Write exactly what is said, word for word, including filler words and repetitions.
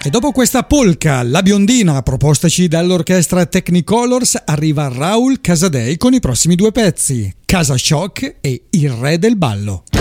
E dopo questa polka, la biondina, propostaci dall'orchestra Technicolors, arriva Raul Casadei con i prossimi due pezzi, Casa Shock e Il Re del Ballo.